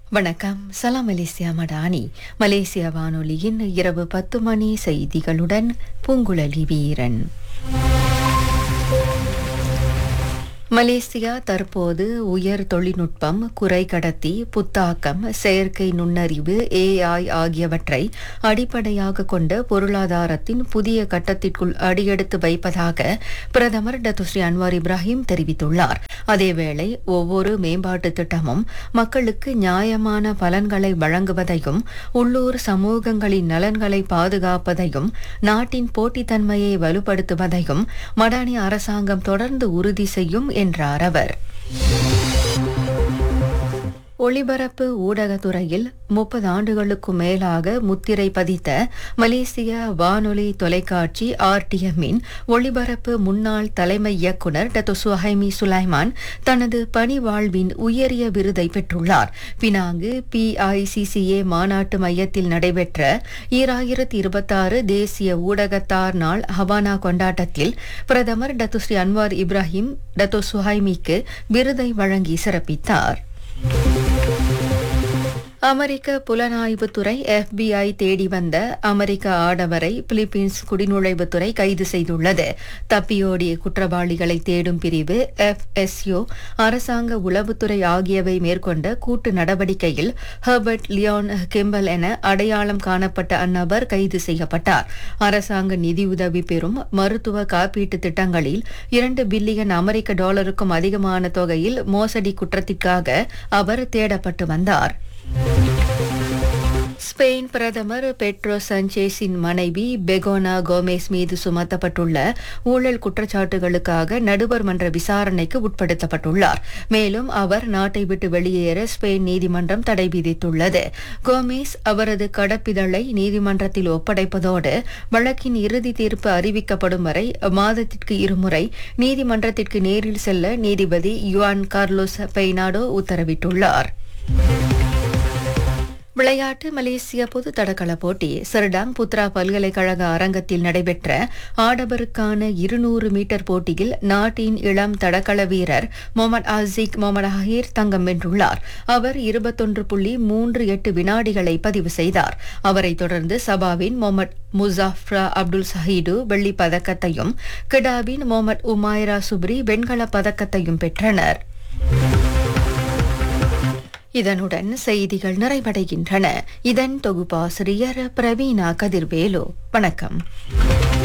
வணக்கம். சலாம் மலேசியா மடானி. மலேசிய வானொலியின் இரவு 10 மணி செய்திகளுடன் பூங்குழலி வீரன். மலேசியா தற்போது உயர் தொழில்நுட்பம், குறைகடத்தி, புத்தாக்கம், செயற்கை நுண்ணறிவு, AI ஆகியவற்றை அடிப்படையாக கொண்ட பொருளாதாரத்தின் புதிய கட்டத்திற்குள் அடியெடுத்து வைப்பதாக பிரதமர் டத்துஸ்ரீ அன்வார் இப்ராஹிம் தெரிவித்துள்ளார். அதேவேளை ஒவ்வொரு மேம்பாட்டு திட்டமும் மக்களுக்கு நியாயமான பலன்களை வழங்குவதையும், உள்ளூர் சமூகங்களின் நலன்களை பாதுகாப்பதையும், நாட்டின் போட்டித்தன்மையை வலுப்படுத்துவதையும் மடானி அரசாங்கம் தொடர்ந்து உறுதி செய்யும் என்றார் அவர். ஒளிபரப்பு ஊடகத்துறையில் 30 ஆண்டுகளுக்கும் மேலாக முத்திரை பதித்த மலேசிய வானொலி தொலைக்காட்சி RTM-இன் ஒளிபரப்பு முன்னாள் தலைமை இயக்குனர் டத்து சுஹைமி சுலைமான் தனது பணி வாழ்வின் உயரிய விருதை பெற்றுள்ளார். பினாங்கு PICCA மாநாட்டு மையத்தில் நடைபெற்ற 2026 தேசிய ஊடகத்தார் நாள் ஹவானா கொண்டாட்டத்தில் பிரதமர் டத்துஸ்ரீ அன்வார் இப்ராஹிம் டத்து சுஹைமிக்கு விருதை வழங்கி சிறப்பித்தார். அமெரிக்க புலனாய்வுத்துறை FBI தேடி வந்த அமெரிக்க ஆடவரை பிலிப்பீன்ஸ் குடிநுழைவுத்துறை கைது செய்துள்ளது. தப்பியோடிய குற்றவாளிகளை தேடும் பிரிவு FSO, அரசாங்க உளவுத்துறை ஆகியவை மேற்கொண்ட கூட்டு நடவடிக்கையில் ஹெர்பர்ட் லியோன் கிம்பல் என அடையாளம் காணப்பட்ட அந்நபர் கைது செய்யப்பட்டார். அரசாங்க நிதியுதவி பெறும் மருத்துவ காப்பீட்டு திட்டங்களில் $2 பில்லியன் அமெரிக்க டாலருக்கும் அதிகமான தொகையில் மோசடி குற்றத்திற்காக அவர் தேடப்பட்டு வந்தார். ஸ்பெயின் பிரதமர் பெட்ரோ சஞ்சேஸின் மனைவி பெகோனா கோமேஸ் மீது சுமத்தப்பட்டுள்ள ஊழல் குற்றச்சாட்டுகளுக்காக நடுவர் மன்ற விசாரணைக்கு உட்படுத்தப்பட்டுள்ளார். மேலும் அவர் நாட்டை விட்டு வெளியேற ஸ்பெயின் நீதிமன்றம் தடை விதித்துள்ளது. கோமேஸ் அவரது கடப்பிதழை நீதிமன்றத்தில் ஒப்படைப்பதோடு வழக்கின் இறுதி தீர்ப்பு அறிவிக்கப்படும் வரை மாதத்திற்கு 2 முறை நீதிமன்றத்திற்கு நேரில் செல்ல நீதிபதி யுவான் கார்லோஸ் பெய்னாடோ உத்தரவிட்டுள்ளார். விளையாட்டு. மலேசிய பொது தடகள போட்டி சர்டாங் புத்ரா பல்கலைக்கழக அரங்கத்தில் நடைபெற்ற ஆடவருக்கான 200 மீட்டர் போட்டியில் நாட்டின் இளம் தடகள வீரர் முகமது ஆசிக் முகமது ஹஹீர் தங்கம் வென்றுள்ளார். அவர் 21.38 வினாடிகளை பதிவு செய்தார். அவரைத் தொடர்ந்து சபாவின் முகமது முசாஃப்ரா அப்துல் சஹீடு வெள்ளிப் பதக்கத்தையும், கிடாவின் முகமது உமாயிரா சுப்ரி வெண்கலப் பதக்கத்தையும் பெற்றனர். இதனுடன் செய்திகள் நிறைவடைகின்றன. இதன் தொகுப்பாசிரியர் பிரவீணா கதிர்வேலு. வணக்கம்.